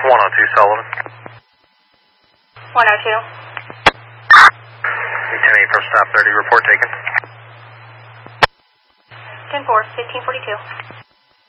102 Sullivan. 102. 10-8 from stop 30, report taken. 10-4, 1542.